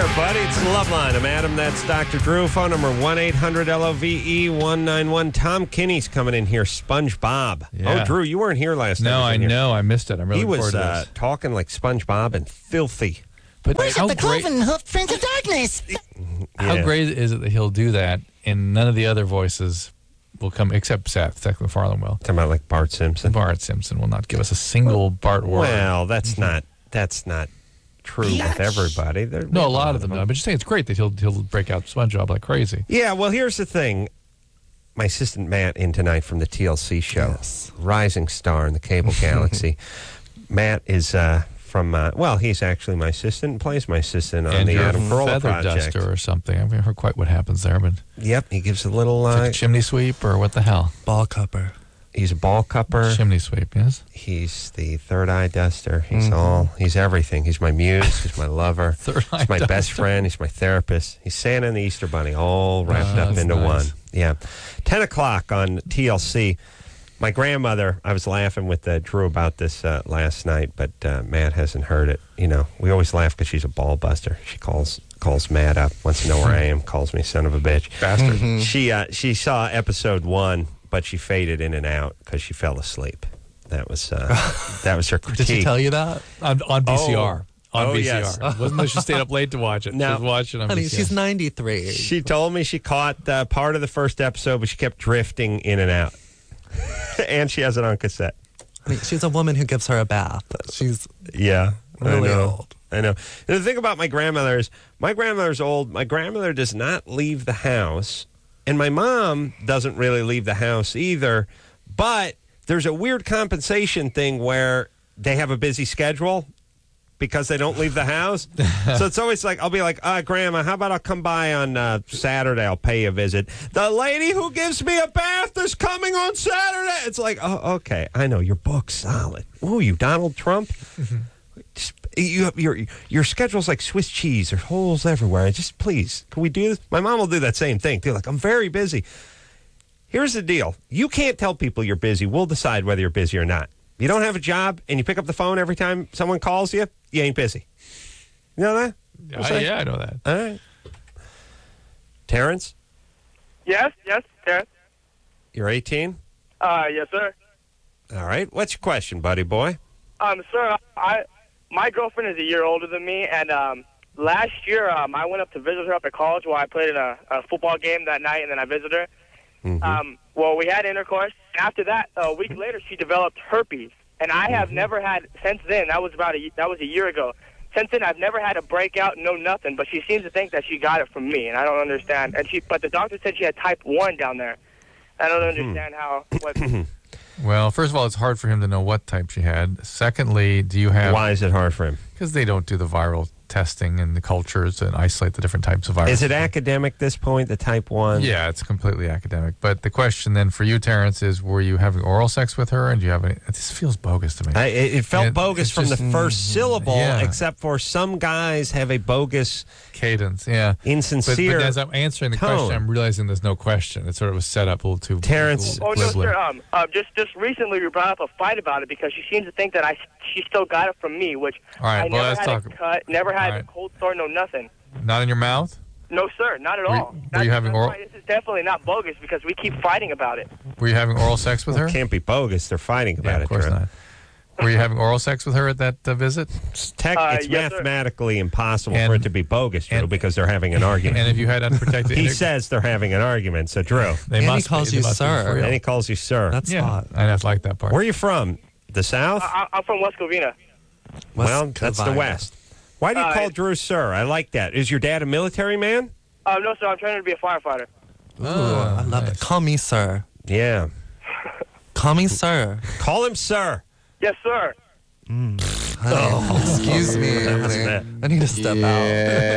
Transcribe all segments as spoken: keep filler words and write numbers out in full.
buddy. It's the Love Line. I'm Adam. That's Doctor Drew. Phone number one eight hundred L O V E one nine one. Tom Kinney's coming in here. SpongeBob. Yeah. Oh, Drew, you weren't here last No, time. I here. know. I missed it. I'm really He looking was forward to uh, this. talking like SpongeBob and filthy. But Where's how the great, cloven hoofed prince of darkness? how Yeah. great is it that he'll do that, and none of the other voices will come, except Seth, Seth MacFarlane will. Talking about like Bart Simpson. Bart Simpson will not give us a single Bart word. Well, that's not that's not true with everybody. There- no, a lot of them, though. But just saying it's great that he'll he'll break out SpongeBob like crazy. Yeah, well, here's the thing. My assistant Matt in tonight from the T L C show, Yes. rising star in the cable galaxy. Matt is uh, from, uh, well, he's actually my assistant and plays my assistant on and the your Adam Carolla feather project. duster or something. I haven't heard quite what happens there, but Yep, he gives a little, it's like uh, a chimney sweep or what the hell? Ball cupper. he's a ball cupper. Chimney sweep, yes? He's the third eye duster. He's all, he's everything. He's my muse. He's my lover. Third eye He's my best duster. friend. He's my therapist. He's Santa and the Easter Bunny, all wrapped Oh, up that's into nice. one. Yeah. ten o'clock on T L C. My grandmother, I was laughing with uh, Drew about this uh, last night, but uh, Matt hasn't heard it. You know, we always laugh because she's a ball buster. She calls calls Matt up, wants to know where I am, calls me son of a bitch. Bastard. She uh, she saw episode one, but she faded in and out because she fell asleep. That was uh, that was her critique. Did she tell you that? On, on V C R. Oh. On Oh, V C R. yes. Wasn't that she stayed up late to watch it? No. She was watching on Honey, V C R. she's ninety-three. She told me she caught uh, part of the first episode, but she kept drifting in and out. And she has it on cassette. Honey, she's a woman who gives her a bath. She's Yeah, really I know. old. I know. And the thing about my grandmother is, my grandmother's old. My grandmother does not leave the house, and my mom doesn't really leave the house either. But there's a weird compensation thing where they have a busy schedule because they don't leave the house. So it's always like, I'll be like, uh, Grandma, how about I'll come by on uh, Saturday? I'll pay you a visit. The lady who gives me a bath is coming on Saturday. It's like, oh, okay. I know. Your book's solid. Oh, you Donald Trump? Just, you, your, your schedule's like Swiss cheese. There's holes everywhere. Just please, can we do this? My mom will do that same thing, too. Like, I'm very busy. Here's the deal. You can't tell people you're busy. We'll decide whether you're busy or not. You don't have a job and you pick up the phone every time someone calls you, you ain't busy. You know that? Uh, yeah, I know that. All right. Terrence, Yes, yes, yes. you're eighteen? Uh, yes, sir. All right. What's your question, buddy boy? Um, sir, I, my girlfriend is a year older than me, and um, last year um, I went up to visit her up at college while I played in a, a football game that night, and then I visited her. Mm-hmm. Um, well, we had intercourse. After that, a week later, she developed herpes, and I have never had since then. That was about a that was a year ago. Since then, I've never had a breakout, no nothing. But she seems to think that she got it from me, and I don't understand. And she, but the doctor said she had type one down there. I don't understand how. What, Well, first of all, it's hard for him to know what type she had. Secondly, do you have... Why is it hard for him? Because they don't do the viral testing and the cultures and isolate the different types of viruses. Is it academic at this point, the type one? Yeah, it's completely academic. But the question then for you, Terrence, is were you having oral sex with her? And do you have any... This feels bogus to me. I, it, it felt It- bogus it's from just- the first syllable, yeah. except for some guys have a bogus, Cadence, yeah. But, insincere but as I'm answering the tone. question, I'm realizing there's no question. It sort of was set up a little too... Terrence- oh no, glibly. sir. Um, uh, just just recently we brought up a fight about it because she seems to think that I she still got it from me, which All right, I well, never let's had talk- a cut, never had All a right. cold sore, no nothing. Not in your mouth? No, sir, not at Were you- all. were That's- you having that's oral- why This is definitely not bogus because we keep fighting about it. Were you having oral sex with her? It can't be bogus. They're fighting about Yeah, it. of course Drew. not. Were you having oral sex with her at that uh, visit? It's, tech, Uh, it's yes, sir. mathematically impossible And- for it to be bogus, Drew, and- because they're having an argument. And if you had unprotected... he inter- says they're having an argument, so Drew. They And he must be- calls they you must be sir. for real. And he calls you sir. That's Yeah, hot. I just like that part. Where are you from? The South? I, I'm from West Covina. well, West that's the Covina. West. Why do you Uh, call Drew sir? I like that. Is your dad a military man? Uh, no, sir, I'm trying to be a firefighter. Ooh, I love nice. it. Call me sir. Yeah. Call me sir. Call him sir. Yes, sir. Honey, excuse me. honey. bad. I need to step out.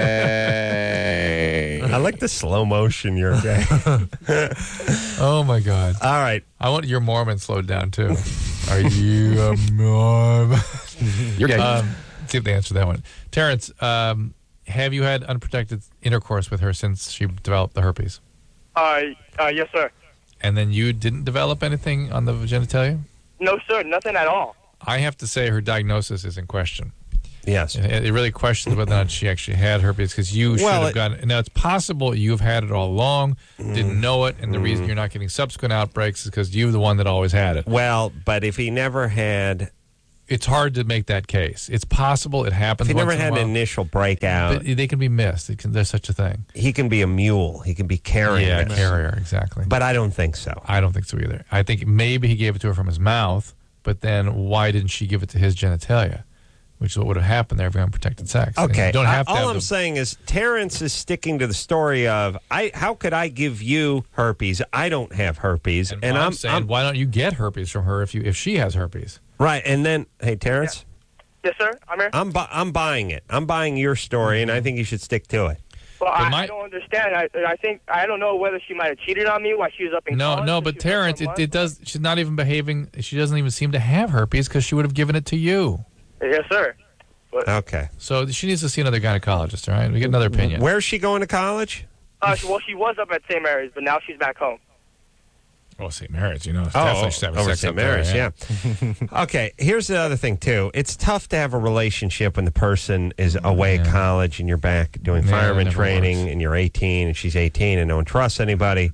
I like the slow motion you're gay. Oh, my God. All right. I want your Mormon slowed down, too. Are you a Mormon? You're gay. um, see if they answer that one. Terrence, um, have you had unprotected intercourse with her since she developed the herpes? Uh, uh, yes, sir. And then you didn't develop anything on the genitalia? No, sir, nothing at all. I have to say her diagnosis is in question. Yes. It, it really questions whether or not she actually had herpes because you should Well, have it- gotten. Now it's possible you've had it all along, Mm. didn't know it, and the reason you're not getting subsequent outbreaks is because you're the one that always had it. Well, but if he never had, It's hard to make that case. It's possible it if happens. he never once in a had an while, initial breakout, but they can be missed. It can, there's such a thing. he can be a mule. He can be carrying Yeah, this. carrier, exactly. But I don't think so. I don't think so either. I think maybe he gave it to her from his mouth, but then why didn't she give it to his genitalia? Which is what would have happened there if we had unprotected sex. And Okay. you don't have I- to all have I'm the- saying is Terrence is sticking to the story of I. How could I give you herpes? I don't have herpes, And, and I'm, I'm, saying, I'm why don't you get herpes from her if you if she has herpes? right. And then, hey, Terrence, Yes, sir. I'm here. I'm bu- I'm buying it. I'm buying your story, and I think you should stick to it. Well, I, my- I don't understand. I, I think I don't know whether she might have cheated on me while she was up in No, college. no, or but she was up Terrence, for it, months. it does. She's not even behaving. She doesn't even seem to have herpes because she would have given it to you. Yes, sir. But, Okay. So she needs to see another gynecologist. All right, we get another opinion. Where's she going to college? uh, she- well, she was up at Saint Mary's, but now she's back home. Oh, Saint Mary's, you know, Oh, definitely should have over sex Saint up there, Mary's, yeah. Okay, here's the other thing too. It's tough to have a relationship when the person is away at Yeah. college and you're back doing Yeah, that fireman never training, works. and you're eighteen and she's eighteen and no one trusts anybody.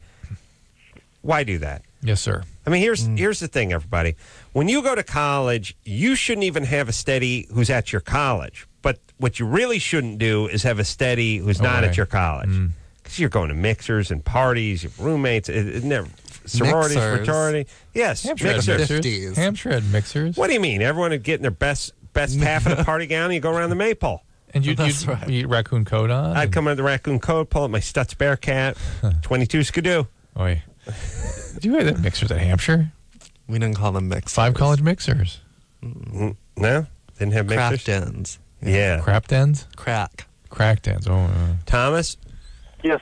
Why do that? Yes, sir. I mean, here's here's the thing, everybody. When you go to college, you shouldn't even have a steady who's at your college. But what you really shouldn't do is have a steady who's not Away. at your college. Mm. Because you're going to mixers and parties, you have roommates, it, it never, sororities, Mixers. fraternity. Yes, Hampshire had mixers. mixers. fifties. Hampshire had mixers. What do you mean? Everyone would get in their best best half of the party gown and you go around the maypole. And you'd, That's you'd right. eat raccoon coat on. I'd and- come under the raccoon coat, pull up my Stutz Bearcat, twenty-two Skidoo. Oi. Do you have mixers at Hampshire? We didn't call them mixers. Five college mixers. Mm, No? Didn't have Craft mixers? dens. Yeah. Crap dens? Crack. Crack dens. Oh, uh, Thomas, Yes.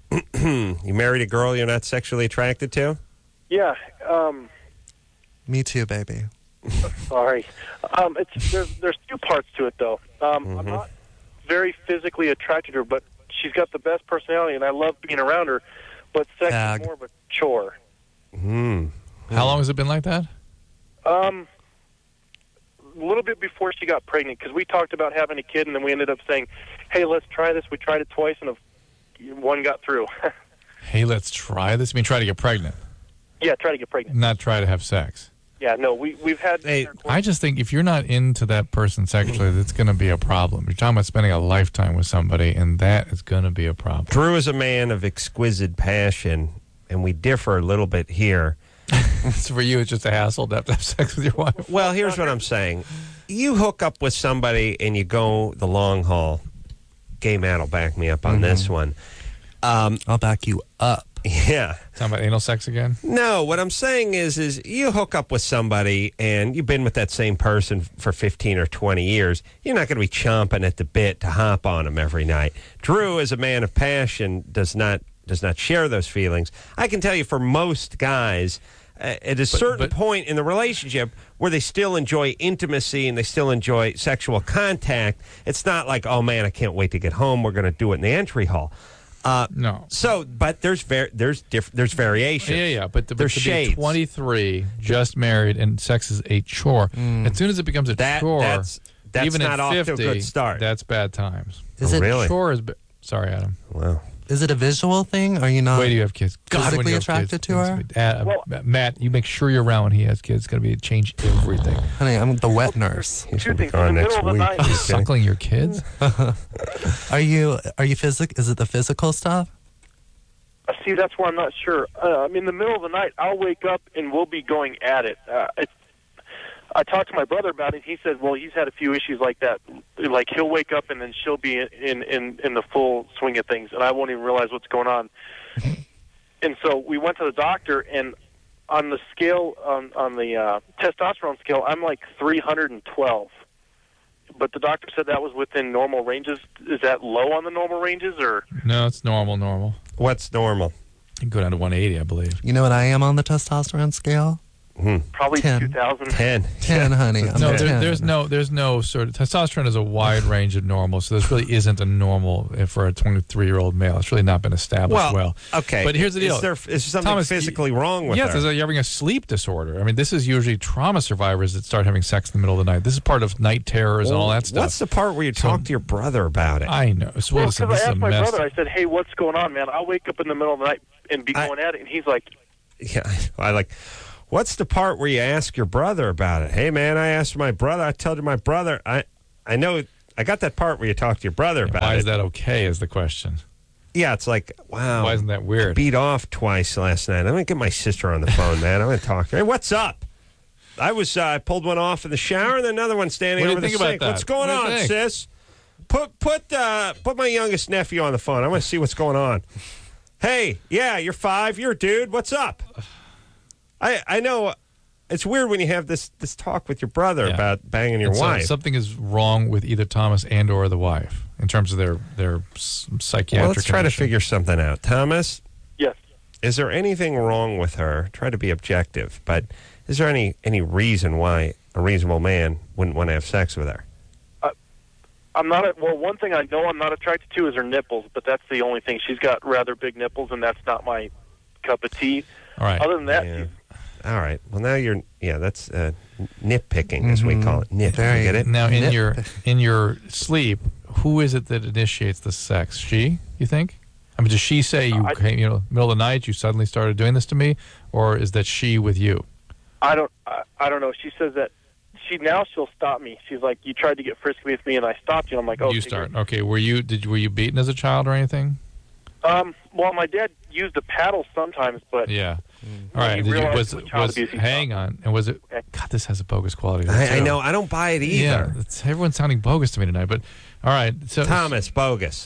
you married a girl you're not sexually attracted to? Yeah. Um, Me too, baby. sorry. Um, it's there's there's two parts to it though. Um, I'm not very physically attracted to her, but she's got the best personality, and I love being around her. But sex Tag. is more of a chore. Hmm. how long has it been like that? Um, a little bit before she got pregnant, because we talked about having a kid, and then we ended up saying, "Hey, let's try this." We tried it twice, and a, one got through. Hey, let's try this. I mean, try to get pregnant, yeah, try to get pregnant. not try to have sex. Yeah, no, we we've had. Hey, I just think if you're not into that person sexually, that's going to be a problem. You're talking about spending a lifetime with somebody, and that is going to be a problem. Drew is a man of exquisite passion, and we differ a little bit here. So for you, it's just a hassle to have to have sex with your wife. Well, here's what I'm saying. You hook up with somebody and you go the long haul. Gay Matt will back me up on this one. Um, I'll back you up. yeah. Talking about anal sex again? No, what I'm saying is, is you hook up with somebody and you've been with that same person for fifteen or twenty years. You're not going to be chomping at the bit to hop on them every night. Drew, as a man of passion, does not does not share those feelings. I can tell you, for most guys, uh, at a certain but- point in the relationship where they still enjoy intimacy and they still enjoy sexual contact, it's not like, oh man, I can't wait to get home. We're going to do it in the entry hall. Uh, No. So, but there's var- there's diff- there's variations. Yeah, yeah, but, the, but There's to shades. be twenty-three, just married, and sex is a chore. As soon as it becomes a That- chore, that's- that's even not at off to a fifty, good start. that's bad times. Is Oh, it really? Chore is. Ba- Sorry, Adam. Wow. is it a visual thing? Are you not Wait, do you have kids? God, when physically you have attracted kids, to her? it's- Uh, Well- Matt, you make sure you're around when he has kids. It's going to be change everything. Honey, I'm the wet nurse. He's Two going to be things. In the gone next middle of the week. night- Just kidding. Suckling your kids? Are you are you physic is it the physical stuff? Uh, See, that's where I'm not sure. Uh, I'm in the middle of the night. I'll wake up and we'll be going at it. Uh, it's, I talked to my brother about it. He said, "Well, he's had a few issues like that. Like he'll wake up and then she'll be in in in the full swing of things, and I won't even realize what's going on." And so we went to the doctor, and on the scale on on the uh, testosterone scale, I'm like three hundred twelve. But the doctor said that was within normal ranges. Is that low on the normal ranges, or? No, it's normal, normal. What's normal? You can go down to one eighty, I believe. You know what I am on the testosterone scale? Probably Ten. two thousand. ten. ten, honey. I'm No, a there, ten. there's no, there's no sort of testosterone is a wide range of normal, so this really isn't a normal for a twenty-three-year-old male. It's really not been established Well, well. okay. But here's the deal: Is there, is there something Thomas, physically wrong with yes, her? you're having a sleep disorder. I mean, this is usually trauma survivors that start having sex in the middle of the night. This is part of night terrors and all that stuff. What's the part where you So- talk to your brother about it? I know. So Well, listen, because this I is a asked my mess. brother, I said, "Hey, what's going on, man? I'll wake up in the middle of the night and be I- going at it," and he's like, Yeah, I like. What's the part where you ask your brother about it? Hey, man, I asked my brother. I told you my brother. I, I know. I got that part where you talk to your brother about Why it. is that okay? Is the question. Yeah, it's like, wow. Why isn't that weird? I beat off twice last night. I'm gonna get my sister on the phone, man. I'm gonna talk to her. Hey, what's up? I was. Uh, I pulled one off in the shower, and then another one standing What do you over the think about sink. that? What's going What do on, you think? sis? Put put uh, put my youngest nephew on the phone. I want to see what's going on. Hey, yeah, you're five. You're a dude. What's up? I I know. It's weird when you have this this talk with your brother Yeah. about banging your And so wife. something is wrong with either Thomas and or the wife in terms of their their s- psychiatric. Well, let's try to condition. figure something out. Thomas, "Yes." is there anything wrong with her? Try to be objective, but is there any any reason why a reasonable man wouldn't want to have sex with her? I'm not. A, well, one thing I know I'm not attracted to is her nipples, but that's the only thing. She's got rather big nipples, and that's not my cup of tea. All right. Other than that, Yeah. she's- All right. Well, now you're yeah. That's uh, nitpicking, as we call it. Nit. Very- You get it? Now, in Nip. your in your sleep, who is it that initiates the sex? She? You think? I mean, does she say you I- came, you know, middle of the night, you suddenly started doing this to me, or is that she with you? I don't. I, I don't know. She says that she now she'll stop me. She's like, "You tried to get frisky with me, and I stopped you." I'm like, "Oh, you start. Okay. Were you did were you beaten as a child or anything? Um. Well, my dad used a paddle sometimes, but Yeah. When All right. you Did you, realize was what child was abuse he hang saw. on? And was it? Okay. God, this has a bogus quality. to it, I, I too. know. I don't buy it either. Yeah. It's, everyone's sounding bogus to me tonight. But all right. So Thomas, bogus.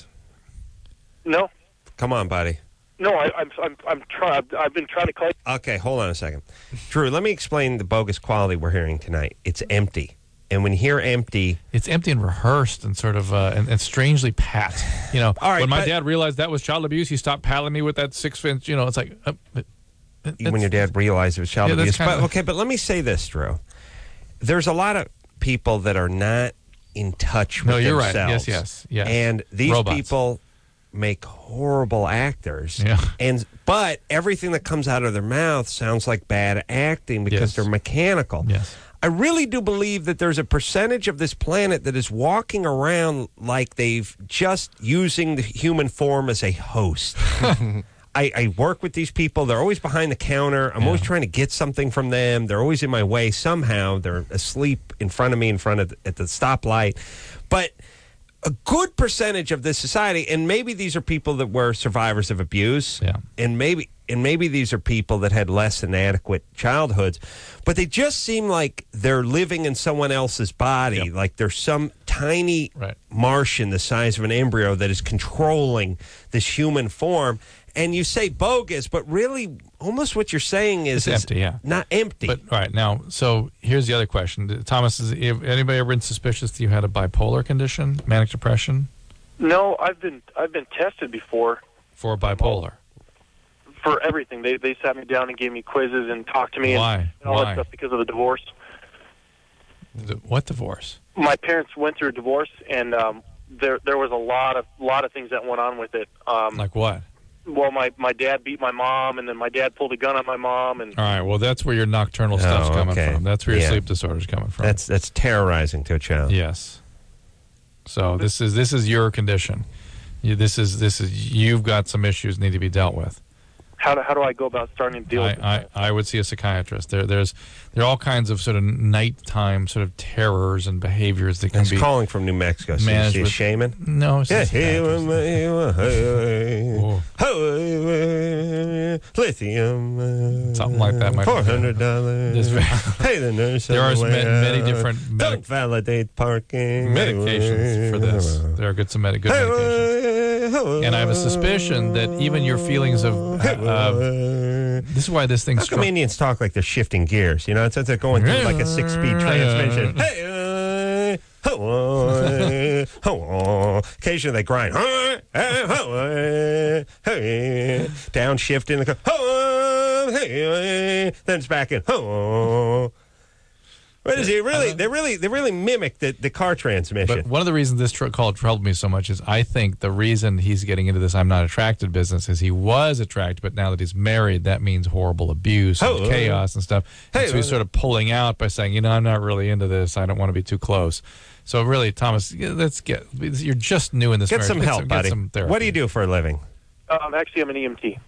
no, Come on, buddy. no. I, I'm. I'm. I'm trying. I've, I've been trying to call. Okay, hold on a second. Drew, let me explain the bogus quality we're hearing tonight. It's empty. And when you hear empty, it's empty and rehearsed and sort of uh, and, and strangely pat. You know, All right, when my but- dad realized that was child abuse, he stopped paddling me with that six inch. You know, it's like uh, uh, when your dad realized it was child Yeah, that's abuse. But, kinda- okay, but let me say this, Drew. There's a lot of people that are not in touch with No, you're right. themselves. Yes, yes, yes. And these Robots. people make horrible actors. Yeah. And but everything that comes out of their mouth sounds like bad acting because Yes. they're mechanical. Yes. I really do believe that there's a percentage of this planet that is walking around like they've just using the human form as a host. I, I work with these people. They're always behind the counter. I'm always Yeah. trying to get something from them. They're always in my way somehow. They're asleep in front of me, in front of the, at the stoplight. But a good percentage of this society, and maybe these are people that were survivors of abuse, Yeah. and maybe and maybe these are people that had less than adequate childhoods, but they just seem like they're living in someone else's body, Yep. like there's some tiny Right. Martian the size of an embryo that is controlling this human form. And you say bogus, but really, almost what you're saying is, It's is empty, yeah. not empty. But all right, now, so here's the other question, Thomas. Is if anybody ever been suspicious that you had a bipolar condition, manic depression, No, I've been. I've been tested before for bipolar? for everything. They they sat me down and gave me quizzes and talked to me Why? and, and all Why? that stuff because of the divorce. The- What divorce? My parents went through a divorce, and um, there there was a lot of lot of things that went on with it. Um, Like what? well, my my dad beat my mom, and then my dad pulled a gun on my mom, and All right. Well, that's where your nocturnal stuff's Oh, coming okay. from. That's where your Yeah. sleep disorder's coming from. that's that's terrorizing to a child. Yes. So this is this is your condition. You, this is this is you've got some issues need to be dealt with. how do how do I go about starting to deal I, with it? I, I would see a psychiatrist. There there's there are all kinds of sort of nighttime sort of terrors and behaviors that can He's be calling from New Mexico. So managed is he a with- shaman? No, it's Yeah, just a psychiatrist. lithium. Something like that might be Four hundred dollars. There's- Hey, the nurse. There on are the some way med- many out. different medic- Don't validate parking. medications for this. There are good some medi- good medications. And I have a suspicion that even your feelings of uh, uh, this is why this thing's How come strong. Indians talk like they're shifting gears? You know, it's like they're going through like a six-speed transmission. Hey, uh, ho, uh, ho, uh. Occasionally they grind. Uh, uh, ho, uh, hey. Downshift in the car. Ho, uh, oh, hey, then it's back in. Oh. What is it? Really, they really, they really mimic the, the car transmission. But one of the reasons this tr- call troubled me so much is I think the reason he's getting into this "I'm not attracted" business is he was attracted, but now that he's married, that means horrible abuse and Oh, chaos and stuff. hey, and so he's uh, sort of pulling out by saying, you know, I'm not really into this. I don't want to be too close. So really, Thomas, yeah, let's get. You're just new in this. Get marriage. some help, get buddy. some therapy. What do you do for a living? Um, actually, I'm an E M T.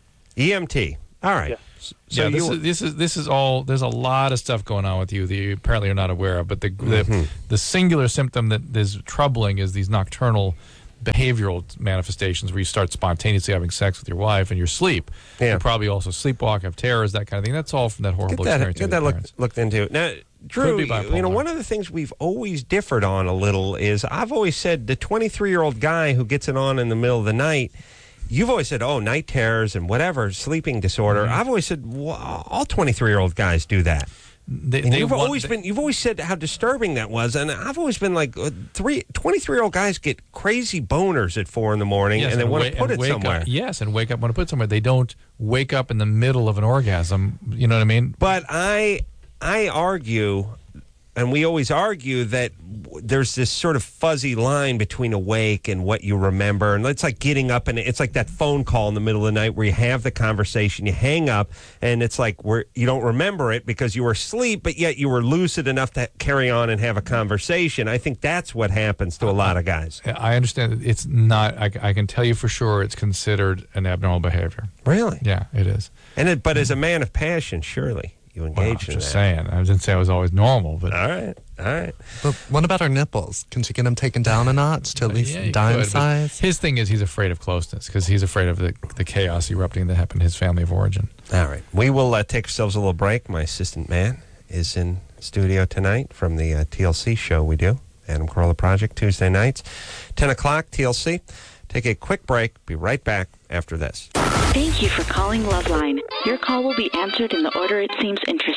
E M T. All right. Yeah. So yeah, this you, is this is this is all. There's a lot of stuff going on with you that you apparently are not aware of. But the Mm-hmm. the, the singular symptom that is troubling is these nocturnal behavioral manifestations where you start spontaneously having sex with your wife in your sleep. Yeah. You probably also sleepwalk, have terrors, that kind of thing. That's all from that get horrible that, experience. get with that your look, parents. looked into. Now, Drew, be you know, bipolar. one of the things we've always differed on a little is I've always said the twenty-three-year-old guy who gets it on in the middle of the night, you've always said, oh, night terrors and whatever, sleeping disorder. Mm-hmm. I've always said, well, all twenty-three-year-old guys do that. They, And they you've want- always they- been, you've always said how disturbing that was, and I've always been like, uh, three, twenty-three-year-old guys get crazy boners at four in the morning, Yes, and they want wa- to put and it wake somewhere. Up, yes, and wake up want to put it somewhere. They don't wake up in the middle of an orgasm. You know what I mean? But I, I argue, and we always argue that w- there's this sort of fuzzy line between awake and what you remember, and it's like getting up, and it's like that phone call in the middle of the night where you have the conversation, you hang up, and it's like where you don't remember it because you were asleep, but yet you were lucid enough to carry on and have a conversation. I think that's what happens to a lot of guys. I understand that it's not. I, I can tell you for sure it's considered an abnormal behavior. Really? Yeah, it is. And it, but as a man of passion, surely you Well, engage I'm in just that. saying. I didn't say I was always normal, but All right, all right. But what about our nipples? Can she get them taken down a notch to at least yeah, you dime could, but size? his thing is he's afraid of closeness because he's afraid of the, the chaos erupting that happened in his family of origin. All right. We will uh, take ourselves a little break. My assistant man is in studio tonight from the uh, T L C show we do, Adam Carolla Project, Tuesday nights, ten o'clock, T L C. Take a quick break. Be right back after this. Thank you for calling Loveline. Your call will be answered in the order it seems interesting.